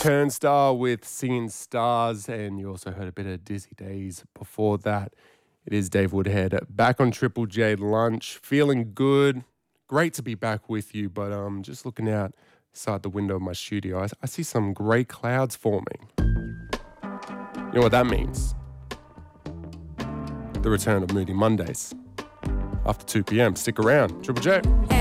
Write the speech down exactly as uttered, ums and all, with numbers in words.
Turnstile with Singing Stars, and you also heard a bit of Dizzy Days before that. It is Dave Woodhead back on Triple J Lunch, feeling good. Great to be back with you, but um, just looking outside the window of my studio, I, I see some grey clouds forming. You know what that means? The return of Moody Mondays after two p.m. Stick around, Triple J.